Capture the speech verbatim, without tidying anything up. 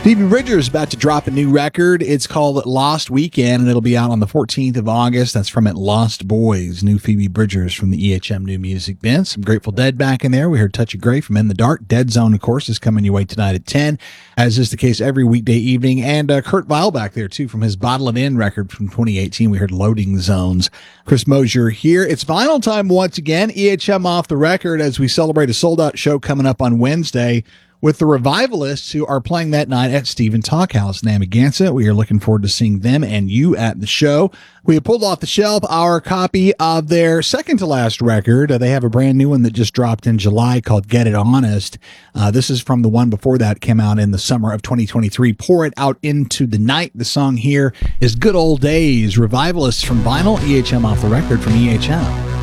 Phoebe Bridgers is about to drop a new record. It's called Lost Weekend, and it'll be out on the fourteenth of August. That's from At Lost Boys. New Phoebe Bridgers from the E H M New Music Bin. Some Grateful Dead back in there. We heard Touch of Grey from In the Dark. Dead Zone, of course, is coming your way tonight at ten, as is the case every weekday evening. And uh, Kurt Vile back there, too, from his Bottle It In record from twenty eighteen. We heard Loading Zones. Chris Mosier here. It's vinyl time once again. E H M Off the Record as we celebrate a sold-out show coming up on Wednesday with the Revivalists, who are playing that night at Stephen Talkhouse in Amagansett. We are looking forward to seeing them and you at the show. We have pulled off the shelf our copy of their second to last record. Uh, they have a brand new one that just dropped in July called Get It Honest. Uh, this is from the one before that, came out in the summer of twenty twenty-three. Pour It Out Into the Night. The song here is Good Old Days. Revivalists from vinyl, E H M Off the Record from E H M.